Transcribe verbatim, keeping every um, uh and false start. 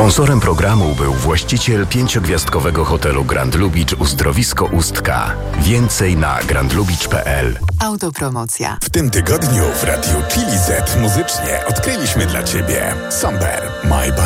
Sponsorem programu był właściciel pięciogwiazdkowego hotelu Grand Lubicz Uzdrowisko Ustka. Więcej na grand lubicz kropka p l. Autopromocja. W tym tygodniu w Radiu Chili Z muzycznie odkryliśmy dla Ciebie Somber, My Bad.